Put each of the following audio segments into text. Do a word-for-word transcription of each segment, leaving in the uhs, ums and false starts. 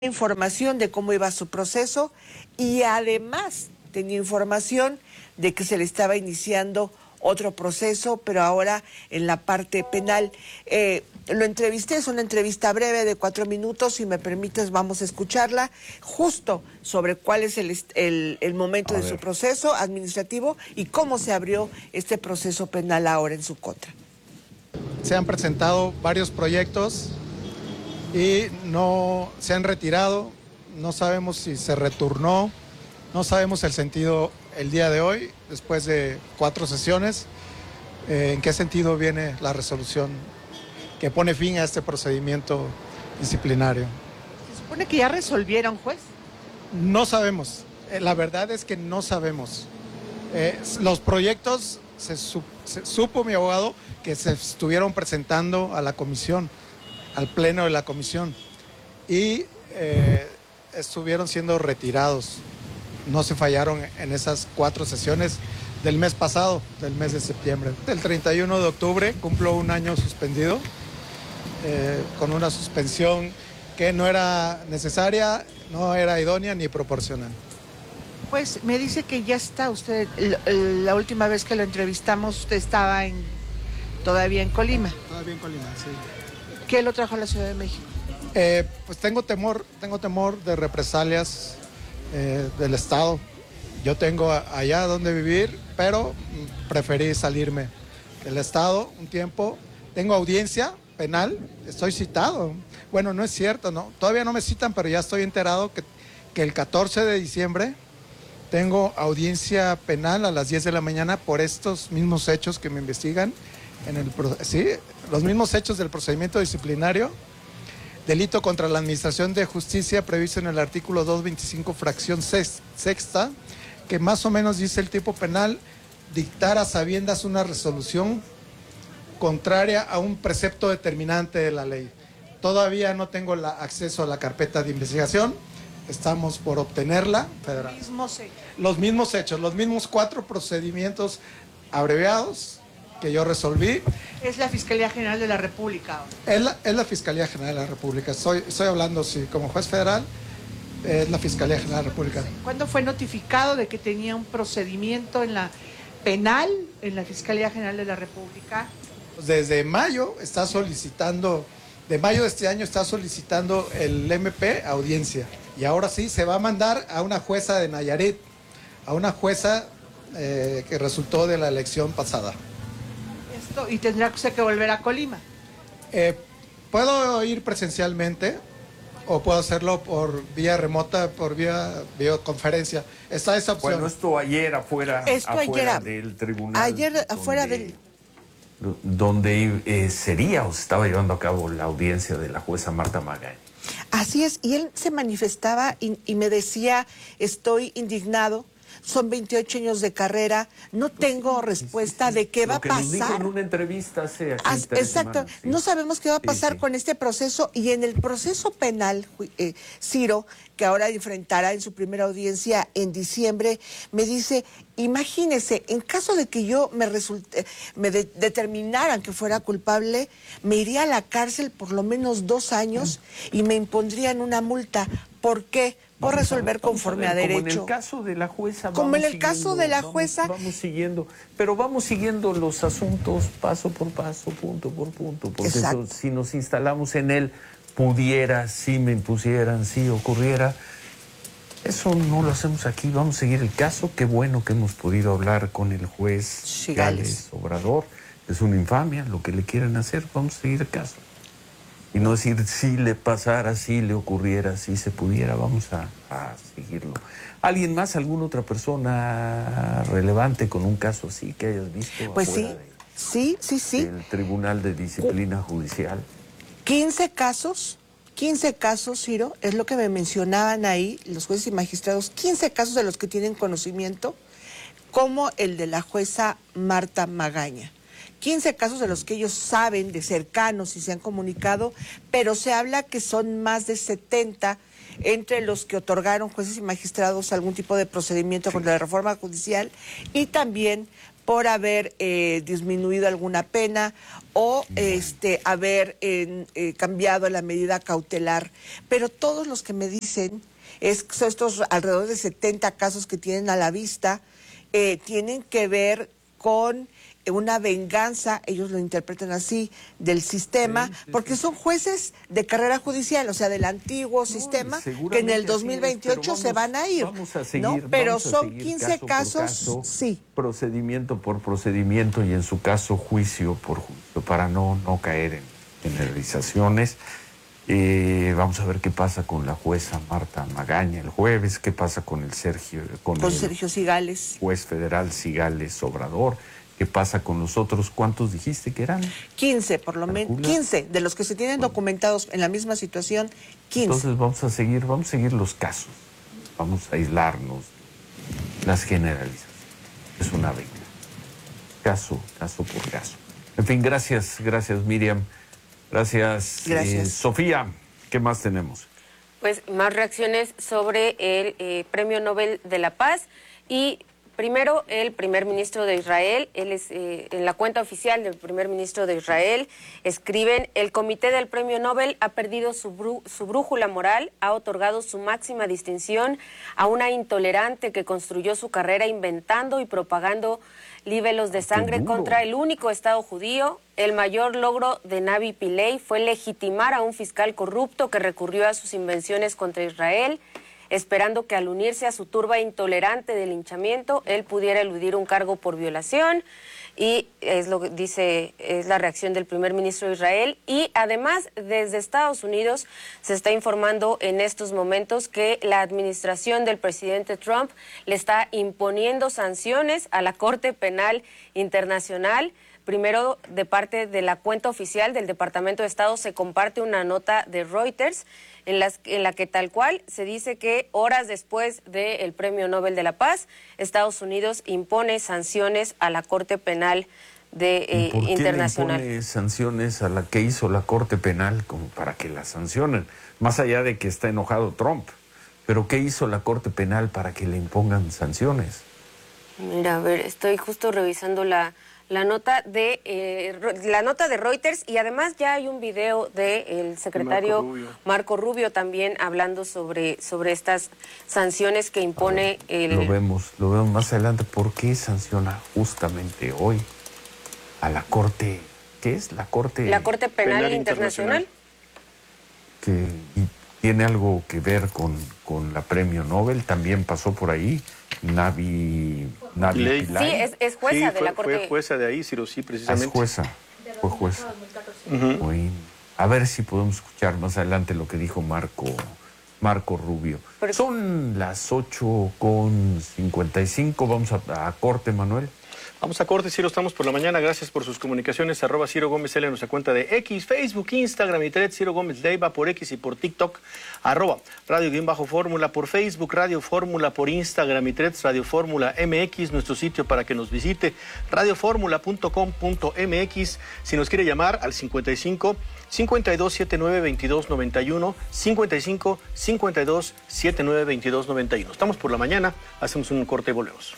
información de cómo iba su proceso y además tenía información de que se le estaba iniciando otro proceso, pero ahora en la parte penal. Eh, lo entrevisté, es una entrevista breve de cuatro minutos, si me permites vamos a escucharla, justo sobre cuál es el, el, el momento de su proceso administrativo y cómo se abrió este proceso penal ahora en su contra. Se han presentado varios proyectos y no se han retirado, no sabemos si se returnó, no sabemos el sentido el día de hoy, después de cuatro sesiones, eh, en qué sentido viene la resolución que pone fin a este procedimiento disciplinario. ¿Se supone que ya resolvieron, juez? No sabemos, eh, la verdad es que no sabemos. Eh, los proyectos, se, su, se supo mi abogado que se estuvieron presentando a la comisión, al pleno de la comisión, y eh, estuvieron siendo retirados. No se fallaron en esas cuatro sesiones del mes pasado, del mes de septiembre. El treinta y uno de octubre cumplo un año suspendido, eh, con una suspensión que no era necesaria, no era idónea ni proporcional. Pues me dice que ya está usted, la última vez que lo entrevistamos usted estaba en, todavía en Colima. Todavía en Colima, sí. ¿Qué lo trajo a la Ciudad de México? Eh, pues tengo temor, tengo temor de represalias eh, del Estado. Yo tengo allá donde vivir, pero preferí salirme del Estado un tiempo. Tengo audiencia penal, estoy citado. Bueno, no es cierto, ¿no? Todavía no me citan, pero ya estoy enterado que, que el catorce de diciembre tengo audiencia penal a las diez de la mañana por estos mismos hechos que me investigan. En el, sí, los mismos hechos del procedimiento disciplinario, delito contra la administración de justicia previsto en el artículo doscientos veinticinco, fracción sexta, que más o menos dice el tipo penal, dictar a sabiendas una resolución contraria a un precepto determinante de la ley. Todavía no tengo la, acceso a la carpeta de investigación, estamos por obtenerla. Federal. Los mismos hechos. Los mismos hechos, los mismos cuatro procedimientos abreviados que yo resolví. Es la Fiscalía General de la República. Es la, es la Fiscalía General de la República. Estoy, estoy hablando, sí, como juez federal, es la Fiscalía General de la República. ¿Cuándo fue notificado de que tenía un procedimiento en la penal en la Fiscalía General de la República? Desde mayo está solicitando, de mayo de este año está solicitando el M P audiencia. Y ahora sí se va a mandar a una jueza de Nayarit, a una jueza eh, que resultó de la elección pasada. Y tendrá usted que volver a Colima. Eh, puedo ir presencialmente o puedo hacerlo por vía remota, por vía videoconferencia. Está esa opción. Bueno, esto ayer afuera, esto afuera ayer, del tribunal. Ayer afuera donde, del... Donde eh, sería o se estaba llevando a cabo la audiencia de la jueza Marta Magaña. Así es, y él se manifestaba y, y me decía, estoy indignado. Son veintiocho años de carrera, no tengo sí, respuesta sí, sí. de qué va a pasar. Lo que nos dijo en una entrevista hace aquí As, Exacto, semanas, sí. No sabemos qué va a pasar sí, sí. con este proceso y en el proceso penal, eh, Ciro, que ahora enfrentará en su primera audiencia en diciembre, me dice, imagínese, en caso de que yo me, resulte, me de, determinaran que fuera culpable, me iría a la cárcel por lo menos dos años mm. y me impondrían una multa. ¿Por qué? Por resolver conforme a, ver, a derecho. Como en el caso de la jueza. Como en el caso de la jueza. Vamos, vamos siguiendo, pero vamos siguiendo los asuntos paso por paso, punto por punto, porque eso, si nos instalamos en él, pudiera, si me impusieran, si ocurriera, eso no lo hacemos aquí, vamos a seguir el caso. Qué bueno que hemos podido hablar con el juez Gales Obrador, es una infamia lo que le quieren hacer, vamos a seguir el caso. Y no decir si le pasara, si le ocurriera, si se pudiera, vamos a, a seguirlo. ¿Alguien más, alguna otra persona relevante con un caso así que hayas visto? Pues sí, de, sí, sí, sí. El Tribunal de Disciplina Judicial. quince casos, quince casos, Ciro, es lo que me mencionaban ahí los jueces y magistrados, quince casos de los que tienen conocimiento, como el de la jueza Marta Magaña. quince casos de los que ellos saben de cercanos y se han comunicado, pero se habla que son más de setenta entre los que otorgaron jueces y magistrados algún tipo de procedimiento sí. contra la reforma judicial y también por haber eh, disminuido alguna pena o este haber eh, eh, cambiado la medida cautelar. Pero todos los que me dicen, es, son estos alrededor de setenta casos que tienen a la vista, eh, tienen que ver con una venganza, ellos lo interpretan así, del sistema, sí, sí, porque sí. son jueces de carrera judicial, o sea, del antiguo no, sistema, que en el dos mil veintiocho es, se van a ir. Vamos a seguir, ¿no? Pero vamos a son seguir quince caso casos, caso, sí. Procedimiento por procedimiento y en su caso juicio por juicio, para no, no caer en generalizaciones. Eh, vamos a ver qué pasa con la jueza Marta Magaña el jueves, qué pasa con el Sergio, con, con el Sergio Cigales, juez federal Cigales Obrador. ¿Qué pasa con los otros? ¿Cuántos dijiste que eran? quince, por lo menos. quince, de los que se tienen bueno. documentados en la misma situación, quince. Entonces vamos a seguir, vamos a seguir los casos. Vamos a aislarnos las generalizaciones. Es una venga. Caso, caso por caso. En fin, gracias, gracias Miriam. Gracias, gracias. Eh, Sofía. ¿Qué más tenemos? Pues más reacciones sobre el eh, Premio Nobel de la Paz y... Primero, el primer ministro de Israel, él es, eh, en la cuenta oficial del primer ministro de Israel, escriben, el comité del premio Nobel ha perdido su, bru su brújula moral, ha otorgado su máxima distinción a una intolerante que construyó su carrera inventando y propagando libelos de sangre contra el único Estado judío. El mayor logro de Navi Pillay fue legitimar a un fiscal corrupto que recurrió a sus invenciones contra Israel, esperando que al unirse a su turba intolerante de linchamiento, él pudiera eludir un cargo por violación, y es lo que dice, es la reacción del primer ministro de Israel. Y además, desde Estados Unidos se está informando en estos momentos que la administración del presidente Trump le está imponiendo sanciones a la Corte Penal Internacional. Primero, de parte de la cuenta oficial del Departamento de Estado, se comparte una nota de Reuters en, las, en la que tal cual se dice que horas después del Premio Nobel de la Paz, Estados Unidos impone sanciones a la Corte Penal de, eh, ¿Por qué Internacional. le impone sanciones a la que hizo la Corte Penal como para que la sancionen? Más allá de que está enojado Trump, ¿pero qué hizo la Corte Penal para que le impongan sanciones? Mira, a ver, estoy justo revisando la... La nota de eh, la nota de Reuters, y además ya hay un video del secretario Marco Rubio. Marco Rubio también hablando sobre, sobre estas sanciones que impone ver, el... Lo vemos, lo vemos más adelante. ¿Por qué sanciona justamente hoy a la Corte? ¿Qué es la Corte? La Corte Penal, Penal Internacional. Que y tiene algo que ver con, con la Premio Nobel, también pasó por ahí. Navi, Navi Pillay. Sí, es, es jueza sí, de fue, la Corte. Fue jueza de ahí, Ciro, sí, precisamente. Es jueza, fue jueza. Uh-huh. Bueno, a ver si podemos escuchar más adelante lo que dijo Marco, Marco Rubio. Pero... Son las ocho con cincuenta y cinco, vamos a, a corte, Manuel. Vamos a corte, Ciro, estamos por la mañana. Gracias por sus comunicaciones. Arroba Ciro Gómez L en nuestra cuenta de X, Facebook, Instagram y Threads. Ciro Gómez Leiva por X y por TikTok. Arroba Radio-Fórmula por Facebook, Radio Fórmula por Instagram y Threads, Radio Fórmula M X, nuestro sitio para que nos visite, radio fórmula punto com punto m x. Si nos quiere llamar al cincuenta y cinco, cincuenta y dos, setenta y nueve, veintidós noventa y uno, cincuenta y cinco, cincuenta y dos, setenta y nueve, veintidós noventa y uno. Estamos por la mañana, hacemos un corte y volvemos.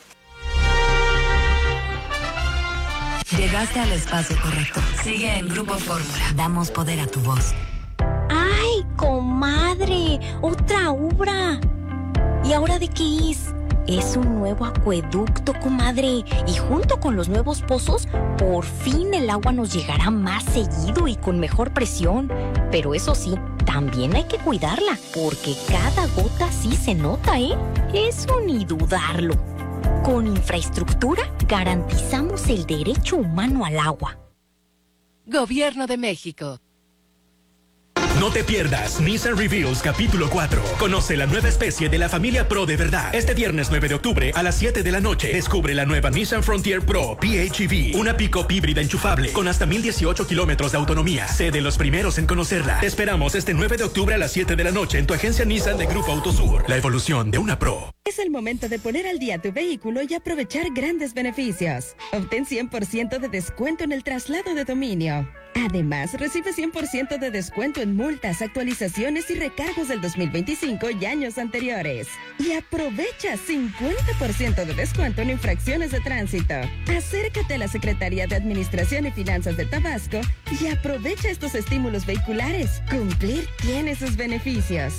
Llegaste al espacio correcto. Sigue en Grupo Fórmula. Damos poder a tu voz. ¡Ay, comadre! ¡Otra obra! ¿Y ahora de qué es? Es un nuevo acueducto, comadre. Y junto con los nuevos pozos, por fin el agua nos llegará más seguido y con mejor presión. Pero eso sí, también hay que cuidarla, porque cada gota sí se nota, ¿eh? Eso ni dudarlo. Con infraestructura garantizamos el derecho humano al agua. Gobierno de México. No te pierdas Nissan Reveals capítulo cuatro. Conoce la nueva especie de la familia Pro de verdad. Este viernes nueve de octubre a las siete de la noche descubre la nueva Nissan Frontier Pro P H E V, una pick-up híbrida enchufable con hasta mil dieciocho kilómetros de autonomía. Sé de los primeros en conocerla. Te esperamos este nueve de octubre a las siete de la noche en tu agencia Nissan de Grupo Autosur. La evolución de una Pro. Es el momento de poner al día tu vehículo y aprovechar grandes beneficios. Obtén cien por ciento de descuento en el traslado de dominio. Además, recibe cien por ciento de descuento en multas, actualizaciones y recargos del dos mil veinticinco y años anteriores. Y aprovecha cincuenta por ciento de descuento en infracciones de tránsito. Acércate a la Secretaría de Administración y Finanzas de Tabasco y aprovecha estos estímulos vehiculares. Cumplir tiene sus beneficios.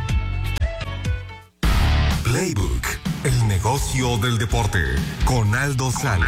Playbook, el negocio del deporte, con Aldo Sales.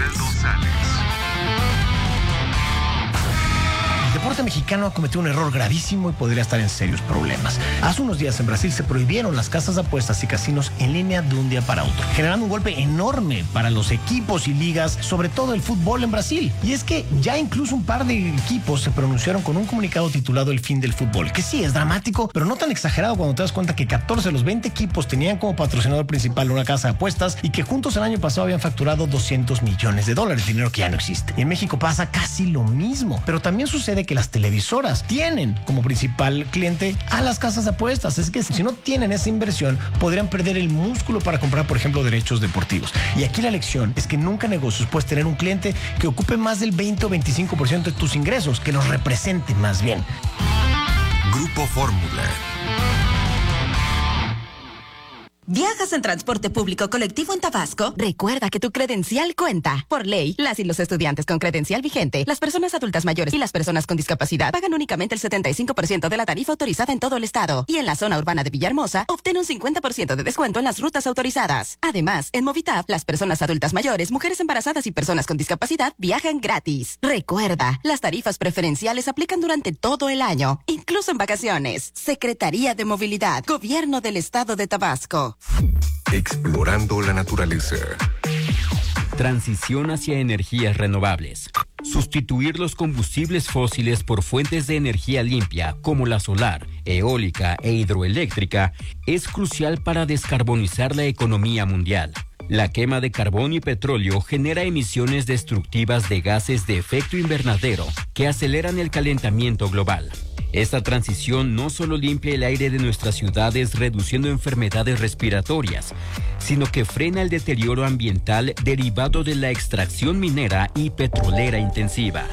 El deporte mexicano ha cometido un error gravísimo y podría estar en serios problemas. Hace unos días en Brasil se prohibieron las casas de apuestas y casinos en línea de un día para otro, generando un golpe enorme para los equipos y ligas, sobre todo el fútbol en Brasil. Y es que ya incluso un par de equipos se pronunciaron con un comunicado titulado El fin del fútbol, que sí es dramático, pero no tan exagerado cuando te das cuenta que catorce de los veinte equipos tenían como patrocinador principal una casa de apuestas y que juntos el año pasado habían facturado doscientos millones de dólares, dinero que ya no existe. Y en México pasa casi lo mismo, pero también sucede que las televisoras tienen como principal cliente a las casas de apuestas. Es que si no tienen esa inversión, podrían perder el músculo para comprar, por ejemplo, derechos deportivos. Y aquí la lección es que nunca en negocios puedes tener un cliente que ocupe más del veinte o veinticinco por ciento de tus ingresos, que los represente más bien. Grupo Fórmula. ¿Viajas en transporte público colectivo en Tabasco? Recuerda que tu credencial cuenta. Por ley, las y los estudiantes con credencial vigente, las personas adultas mayores y las personas con discapacidad pagan únicamente el setenta y cinco por ciento de la tarifa autorizada en todo el estado. Y en la zona urbana de Villahermosa, obtén un cincuenta por ciento de descuento en las rutas autorizadas. Además, en Movitap, las personas adultas mayores, mujeres embarazadas y personas con discapacidad viajan gratis. Recuerda, las tarifas preferenciales aplican durante todo el año, incluso en vacaciones. Secretaría de Movilidad, Gobierno del Estado de Tabasco. Explorando la naturaleza. Transición hacia energías renovables. Sustituir los combustibles fósiles por fuentes de energía limpia como la solar, eólica e hidroeléctrica es crucial para descarbonizar la economía mundial. La quema de carbón y petróleo genera emisiones destructivas de gases de efecto invernadero que aceleran el calentamiento global. Esta transición no solo limpia el aire de nuestras ciudades reduciendo enfermedades respiratorias, sino que frena el deterioro ambiental derivado de la extracción minera y petrolera intensiva.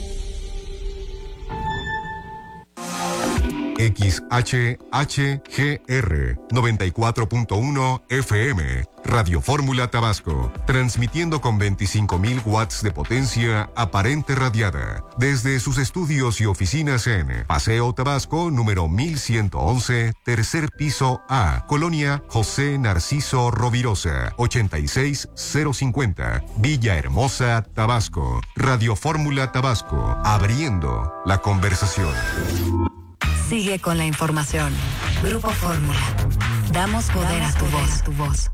X H H G R noventa y cuatro punto uno F M, Radio Fórmula Tabasco, transmitiendo con veinticinco mil watts de potencia aparente radiada, desde sus estudios y oficinas en Paseo Tabasco, número mil ciento once, tercer piso A, Colonia José Narciso Rovirosa, ochenta y seis cero cincuenta, Villahermosa, Tabasco. Radio Fórmula Tabasco, abriendo la conversación. Sigue con la información. Grupo Fórmula. Damos poder a tu voz. A tu voz.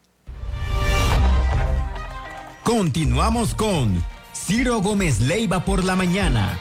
Continuamos con Ciro Gómez Leiva por la mañana.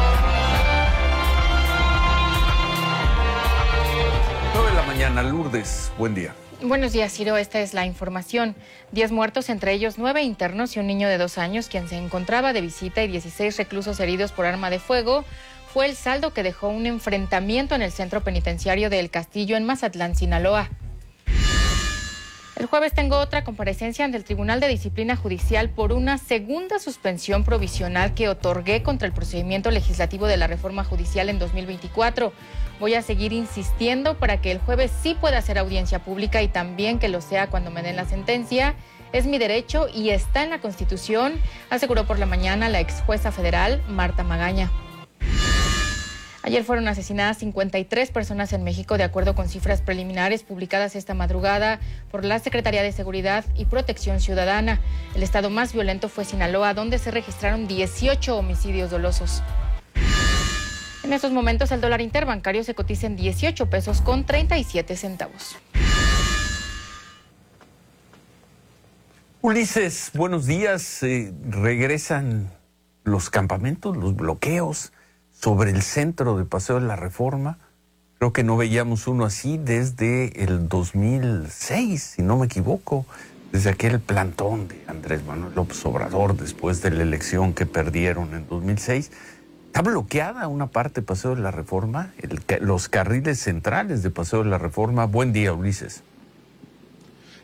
nueve de la mañana, Lourdes. Buen día. Buenos días, Ciro. Esta es la información. Diez muertos, entre ellos nueve internos y un niño de dos años, quien se encontraba de visita, y dieciséis reclusos heridos por arma de fuego. Fue el saldo que dejó un enfrentamiento en el centro penitenciario de El Castillo en Mazatlán, Sinaloa. El jueves tengo otra comparecencia ante el Tribunal de Disciplina Judicial por una segunda suspensión provisional que otorgué contra el procedimiento legislativo de la reforma judicial en dos mil veinticuatro. Voy a seguir insistiendo para que el jueves sí pueda hacer audiencia pública y también que lo sea cuando me den la sentencia. Es mi derecho y está en la Constitución, aseguró por la mañana la ex jueza federal Marta Magaña. Ayer fueron asesinadas cincuenta y tres personas en México, de acuerdo con cifras preliminares publicadas esta madrugada por la Secretaría de Seguridad y Protección Ciudadana. El estado más violento fue Sinaloa, donde se registraron dieciocho homicidios dolosos. En estos momentos el dólar interbancario se cotiza en dieciocho pesos con treinta y siete centavos. Ulises, buenos días. Eh, regresan los campamentos, los bloqueos sobre el centro de Paseo de la Reforma. Creo que no veíamos uno así desde el dos mil seis, si no me equivoco, desde aquel plantón de Andrés Manuel López Obrador después de la elección que perdieron en dos mil seis. Está bloqueada una parte de Paseo de la Reforma, el, los carriles centrales de Paseo de la Reforma. Buen día, Ulises.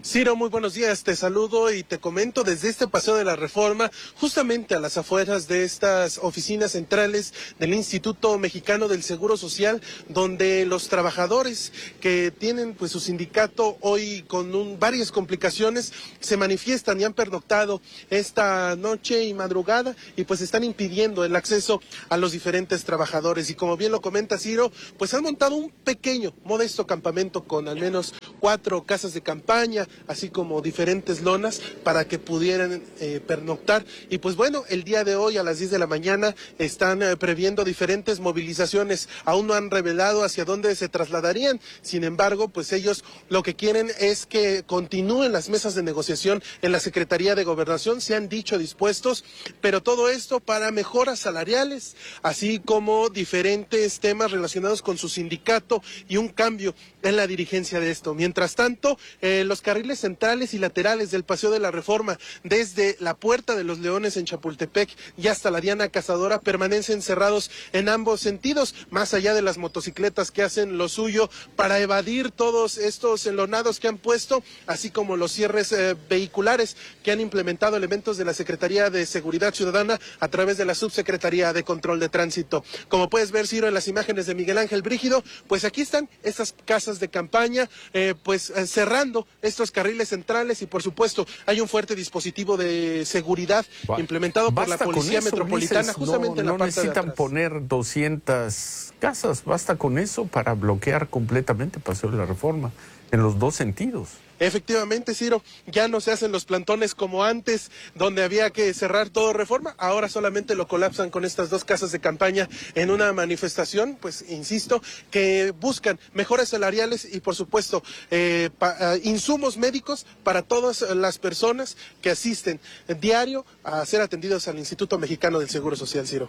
Ciro, muy buenos días, te saludo y te comento desde este Paseo de la Reforma, justamente a las afueras de estas oficinas centrales del Instituto Mexicano del Seguro Social, donde los trabajadores que tienen pues su sindicato hoy con un, varias complicaciones se manifiestan y han pernoctado esta noche y madrugada y pues están impidiendo el acceso a los diferentes trabajadores. Y como bien lo comenta Ciro, pues han montado un pequeño, modesto campamento con al menos cuatro casas de campaña, así como diferentes lonas para que pudieran eh, pernoctar. Y pues bueno, el día de hoy a las diez de la mañana están eh, previendo diferentes movilizaciones. Aún no han revelado hacia dónde se trasladarían. Sin embargo, pues ellos lo que quieren es que continúen las mesas de negociación en la Secretaría de Gobernación. Se han dicho dispuestos, pero todo esto para mejoras salariales, así como diferentes temas relacionados con su sindicato y un cambio en la dirigencia de esto. Mientras tanto, eh, los carriles centrales y laterales del Paseo de la Reforma, desde la Puerta de los Leones en Chapultepec y hasta la Diana Cazadora, permanecen cerrados en ambos sentidos, más allá de las motocicletas que hacen lo suyo para evadir todos estos enlonados que han puesto, así como los cierres eh, vehiculares que han implementado elementos de la Secretaría de Seguridad Ciudadana a través de la Subsecretaría de Control de Tránsito. Como puedes ver, Ciro, en las imágenes de Miguel Ángel Brígido, pues aquí están estas casas de campaña, eh, pues eh, cerrando estos carriles centrales y por supuesto hay un fuerte dispositivo de seguridad ba implementado por la Policía eso, Metropolitana, Ulises, justamente no, en la no parte de necesitan atrás. poner doscientas casas, basta con eso para bloquear completamente Paseo de la Reforma en los dos sentidos. Efectivamente, Ciro, ya no se hacen los plantones como antes, donde había que cerrar todo Reforma, ahora solamente lo colapsan con estas dos casas de campaña en una manifestación, pues insisto, que buscan mejoras salariales y por supuesto eh, pa, uh, insumos médicos para todas las personas que asisten diario a ser atendidos al Instituto Mexicano del Seguro Social, Ciro.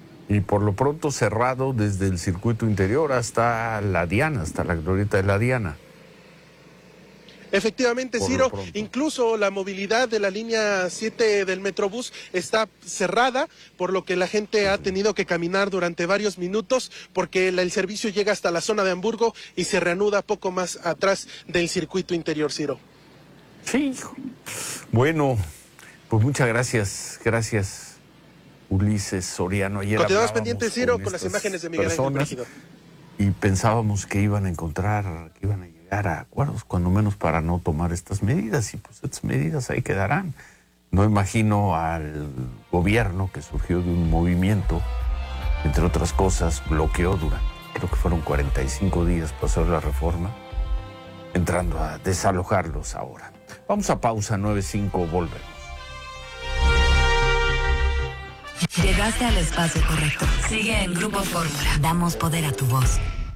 Y por lo pronto cerrado desde el circuito interior hasta la Diana, hasta la glorieta de la Diana. Efectivamente, Ciro, incluso la movilidad de la línea siete del Metrobús está cerrada, por lo que la gente ha tenido que caminar durante varios minutos, porque la, el servicio llega hasta la zona de Hamburgo y se reanuda poco más atrás del circuito interior, Ciro. Sí, bueno, pues muchas gracias, gracias, Ulises Soriano. Ayer continuamos pendientes, Ciro, con, con las imágenes de Miguel Ángel Brígido. Y pensábamos que iban a encontrar, que iban a llegar a acuerdos, cuando menos para no tomar estas medidas, y pues estas medidas ahí quedarán. No imagino al gobierno que surgió de un movimiento, entre otras cosas, bloqueó durante, creo que fueron cuarenta y cinco días, pasó la Reforma, entrando a desalojarlos ahora. Vamos a pausa, nueve cinco, volvemos. Llegaste al espacio correcto. Sigue en Grupo Fórmula. Damos poder a tu voz.